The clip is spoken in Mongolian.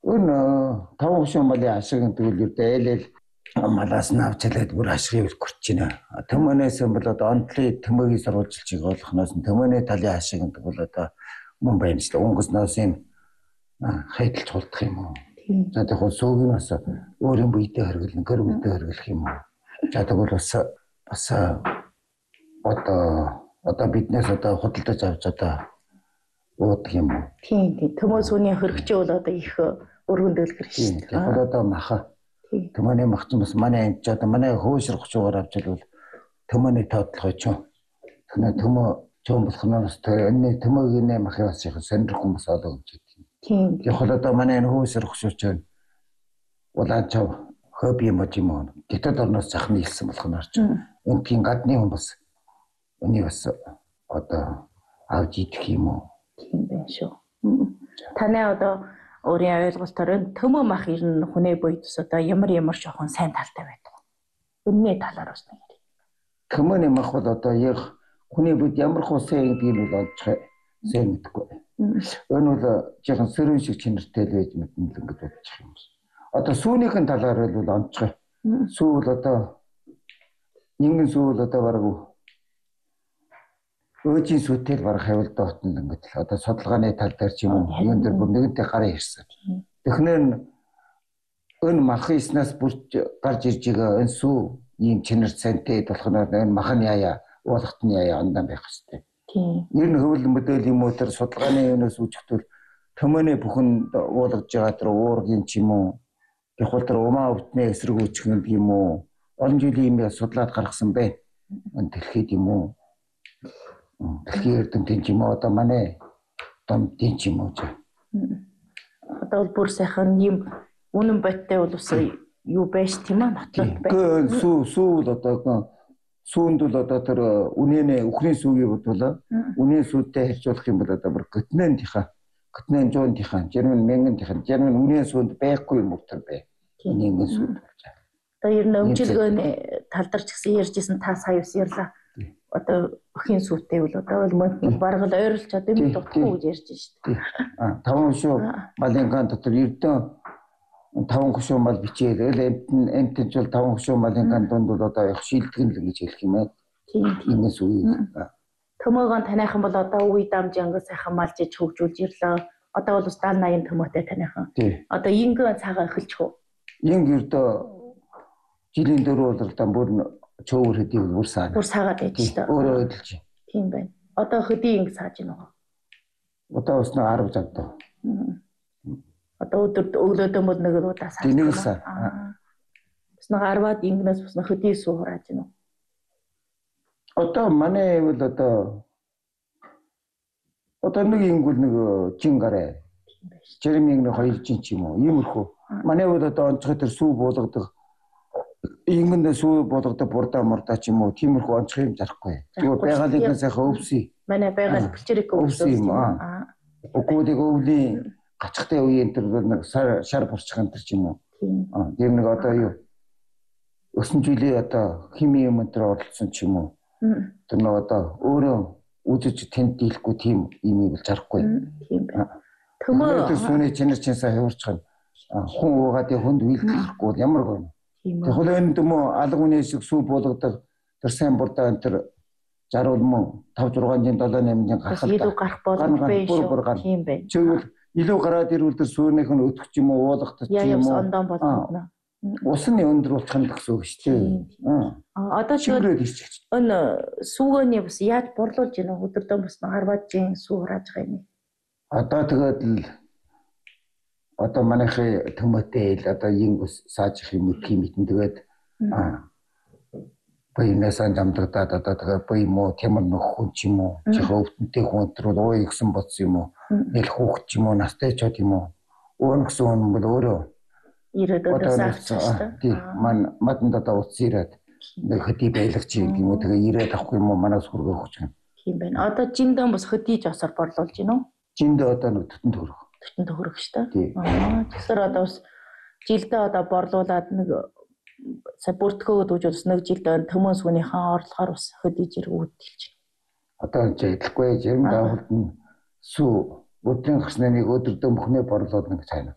өн таван хөшөө малын ашиг тэгвэл юу дээлэл малаас нь авч ялаад бүр ашигыг хүрч байна. Төмөнөөс бол одоо онцлог төмөгийн сурвалжилчийг олохноос нь төмөний талын ашиг гэдэг бол одоо мөн байна шүү дээ. Өнгөс носын хайдалж хулдах юм уу? За тэгэхээр сүүгийн бас өөрийн биедээ хэрглэн, гэр бүлдээ хэрглэх юм уу? За тэгвэл бас одоо биднээс одоо худалдаж авч одоо уудаг юм уу? Тийм. Төмөө сүүний хөргөчөө бол одоо их өргөндөөлөх хэрэг шүү дээ. Тэгэхээр одоо маха. Төмөний мах ч бас манай энэ ч одоо манай хөөсөр 30-аар авч ирвэл төмөний тоотлогоо ч. Тэгэхээр төмөө чон болохноос энэ төмөөгийн махын бас их сонирхол хүмүүс олоо гэж байна. Тийм. Тэгэхээр одоо манай энэ хөөсөр 30 ч улаанчав хобби юм уу? Гэтэд орноос захны хэлсэн болохоор ч энэ тийм гадны хүн бас өний бас одоо авч идэх юм уу? Тийм байх шүү. Танай одоо өөрийн ойлголтоор төмөө мах ер нь хүнээ буйдс одоо ямар жоохон сайн талтай байдаг. Үнний талаар бас нэг. Төмөөний мах бол одоо яг хүний буйд ямар хусын гэдгийг нь бол олж сайн мэдэхгүй. Энэ бол жоохон сөрөг шиг чинэртэй л байж мэдэн л ингэж бодчих юм. Одоо сүүнийхэн талаар бол онцгой. Сүү бол одоо нэгэн сүү бол одоо бараг өөжийн сүйтэл барах хавилдаа хотно ингээд л одоо судалгааны тал дээр ч юм уу юун дээр бүр нэгэнтээ гараа ирсэн. Тэгэхээр энэ махын эснээс бүрч гарч ирж байгаа энэ сүү ийм чинэр цантай болох нь энэ мах нь яая уулахт нь яая ондоо байх хэвчтэй. Тийм. Ер нь хөвөл модель юм уу тэр судалгааны юунаас үүсгэхдээ төмөөний бүхэн уулгаж байгаа тэр уургийн ч юм уу тэгвэл тэр умаа өвтний эсрэг үүсгэх юм уу олон жилийн юм судлаад гаргасан бэ. Энэ дэлхийд юм уу? Дэлхийн эрдэмтэн ч юм уу одоо манай домтын ч юм уу. Одоо бол бүр сайхан юм үнэн бодтой бол ус юу байж тийм аа нотлоод байна. Сүү л одоо сүүнд бол одоо тэр үнэнэ өхрийн сүүгийг бодвол үнэн сүйдтэй харьцуулах юм бол одоо бүр готнентийнхаа 100-ийнхаа жирмэн 1000-ийнхаа жирмэн үнэн сүүнд байхгүй юм уу тэр бай. Нэгэн сүүд болж байгаа. Одоо ер нь өмжилгөөний талдарч гэсэн ярьжсэн та сая ус ярьлаа. Одоо өхийн сүйтэй бол одоо бол бараг л ойрлж чадсан юм дутхгүй гэж ярьж шүү дээ. Таван хөшөө малын ган дотор ердөө таван хөшөө мал бичээл эмтэнч бол таван хөшөө малын ган донд бол одоо их шилтгэн л гэж хэлэх юм аа. Тийм. Тиймээс үе. Төмөөгөн таниахан бол одоо үе дамжинг сайхан малж хөгжүүлж ирлээ. Одоо бол 70-80 төмөөтэй таниахан. Одоо ингэн цагаан эхэлчих үү? Инг ердөө жилийн 4 удаа бүр чөөр хэдий бүр саад. Бүр саагаад байж шүү дээ. Өөрөө өдөлж. Тийм байна. Одоо хөдий инг сааж гин үү? Одоо бас 10 завдаа. Одоо өглөөдөө мод нэг удаа сааж. Нэг саа. Бас нэг 10-аад ингнээс бас хөдий суу хурааж гин үү? Одоо манай бол одоо нэг ингүүл нэг жин гараа. Жирмийн нэг 2 жин ч юм уу. Иймэрхүү. Манай бол одоо онцгой тэр сүү буулгадаг ингэндээ сүү болгодог бурдаа мурдаа ч юм уу тиймэрхүү онцгой юм зарахгүй. Зүгээр байгалийн сайхан өвсөй. Манай байгаль бэлчээрийг өвсөй юм аа. Өгөөдийг өвлийн гацхтай үеийн тэр нэг шар бурчхан тэр ч юм уу. Тэр нэг одоо юу өсөн жилийн одоо хими юм дээр оролцсон ч юм уу. Тэр нэг одоо өөрөө үзэж тэнд дийлэхгүй тийм юм бол зарахгүй. Тийм байна. Төмөө сүүний чинэр чинсаа хөвөрчхан хүн уугаад хүнд үйлдэхгүй ямар гоо. Тэгэхээр энэ дэмо алга хүний шиг сүү болгодог тэр сайн бурдаа энэ тэр зарвал мөн 5 6 7 8 гарах илүү гарах боломж байна шүү. Тийм байна. Чигвэл илүү гараад ирвэл тэр сүүнийх нь өтөх ч юм уу уулгах ч юм уу. Ондоо болно. Усны өндрүүлэх нь гэсэн үг шүү дээ. Одоо чигээр энэ сүүгөөний бас яаж борлуулж гинэ өдөрдөө бас 10 жин сүү хурааж байгаа юм. Одоо тэгээд л одоо манайхын төмөтэй л одоо ин ус сааж их юм тийм тэгээд баянасаа дамдагдаад одоо тэгээд бай мó темэр нөх хүн ч юм уу чихөө өвтөнтэй хүн төр бол ууй гсэн бодсон юм уу нэл хүүхд ч юм уу настай ч юм уу уун гэсэн хүн бол өөрөө ирээд одоо саавчсан тийм маданд одоо утас ирээд нэг хөдий байлагч юм уу тэгээд ирээд авахгүй юм уу манаас хүргөө өгч юм. Тийм байна. Одоо жиндэн бас хөдий жосоор борлуулж гинэ үү? Жиндээ одоо нэг төтөн төгрөг. Төтөн төгрөг шүү дээ. Тэгэхээр одоо бас жилдээ одоо борлуулад нэг сая бүртгэгөөд үжүүлс нэг жилдээ төмөн сүнийхэн орлохоор бас хөдий зэрэг үүдэлж байна. Одоо энэ хэлэхгүй жирэмд авалт нь сүү өдрийн гарсны нэг өдөрдөө мөхнөө борлуулна гэж байна.